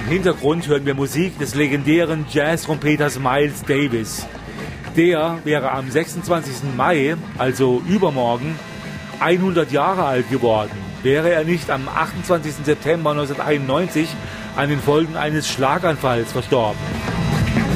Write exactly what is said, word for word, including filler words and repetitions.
Hintergrund hören wir Musik des legendären Jazz-Trompeters Miles Davis. Der wäre am sechsundzwanzigsten Mai, also übermorgen, hundert Jahre alt geworden, wäre er nicht am achtundzwanzigsten September neunzehnhunderteinundneunzig an den Folgen eines Schlaganfalls verstorben.